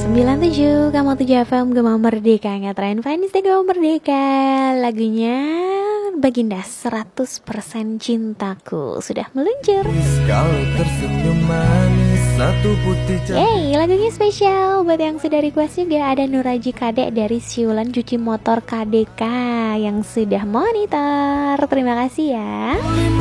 97, kamu 7 FM Gema Merdeka, ngetren Fans di Gema Merdeka. Lagunya Baginda 100% Cintaku sudah meluncur. Yeay, lagunya spesial buat yang sudah request juga. Ada Nuraji Kadek dari Siulan Cuci Motor KDK yang sudah monitor. Terima kasih ya.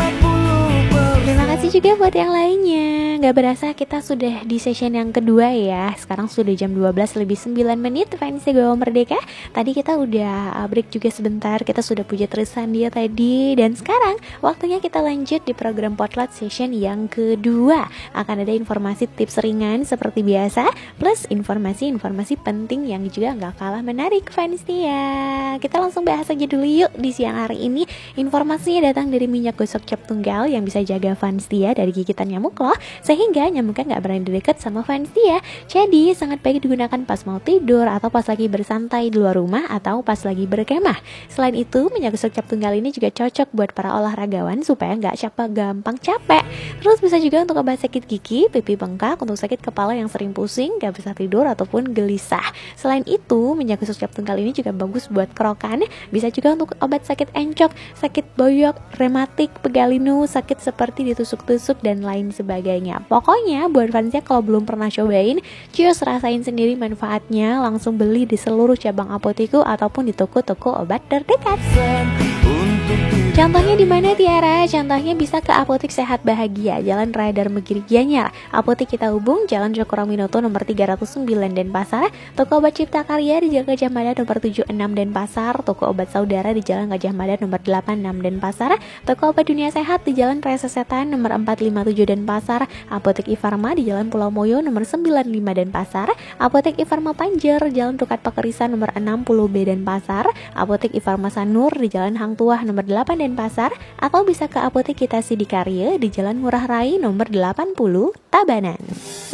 Terima kasih juga buat yang lainnya. Gak berasa kita sudah di session yang kedua ya. Sekarang sudah jam 12:09 Fans Gema Merdeka. Tadi kita udah break juga sebentar. Kita sudah puja Tristan dia tadi. Dan sekarang waktunya kita lanjut di program Potluck Session yang kedua. Akan ada informasi tips ringan seperti biasa, plus informasi-informasi penting yang juga gak kalah menarik fans dia. Kita langsung bahas aja dulu yuk di siang hari ini. Informasinya datang dari minyak gosok cap tunggal yang bisa jaga fans dia dari gigitan nyamuk loh, sehingga nyamuknya gak berani deket sama fans dia. Jadi sangat baik digunakan pas mau tidur atau pas lagi bersantai di luar rumah atau pas lagi berkemah. Selain itu, minyak gosok cap tunggal ini juga cocok buat para olahragawan supaya gak gampang capek. Terus bisa juga untuk obat sakit gigi, pipi bengkak, untuk sakit kepala yang sering pusing, gak bisa tidur ataupun gelisah. Selain itu, minyak gosok cap tunggal ini juga bagus buat kerokan. Bisa juga untuk obat sakit encok, sakit boyok, rematik, pegalinu, sakit seperti ditusuk-tusuk dan lain sebagainya. Pokoknya buat fansnya kalau belum pernah cobain, cus rasain sendiri manfaatnya. Langsung beli di seluruh cabang apoteku ataupun di toko-toko obat terdekat. Contohnya di mana Tiara? Contohnya bisa ke Apotek Sehat Bahagia, Jalan Raya Darmagiri Gianyar, Apotek Kita Hubung, Jalan Cokroaminoto nomor 309 Denpasar, Toko Obat Cipta Karya di Jalan Gajah Mada nomor 76 Denpasar, Toko Obat Saudara di Jalan Gajah Mada nomor 86 Denpasar, Toko Obat Dunia Sehat di Jalan Raya Sesetan nomor 457 Denpasar, Apotek Ifarma di Jalan Pulau Moyo nomor 95 Denpasar, Apotek Ifarma Panjer, Jalan Tukat Pakerisan nomor 60B Denpasar, Apotek Ifarma Sanur di Jalan Hang Tuah nomor 8 Denpasar, atau bisa ke Apotek Kita Sidikarya di Jalan Ngurah Rai nomor 80 Tabanan.